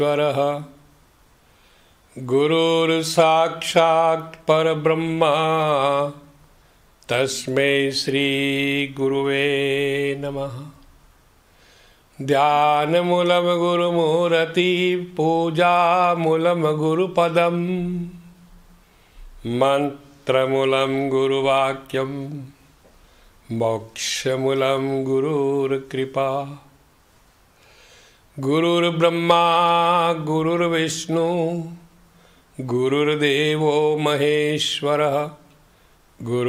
ईश्वरः गुरुर्साक्षात् परब्रह्मा तस्मै श्री गुरुवे नमः। ध्यानमूलं गुरुमूर्ति पूजामूलं गुरुपदं मंत्रमूलं गुरुवाक्यं मोक्षमूलं गुरुर्कृपा। गुरुर्ब्रह्मा गुरुर्विष्णु गुरुर्देवो महेश्वरः गुरु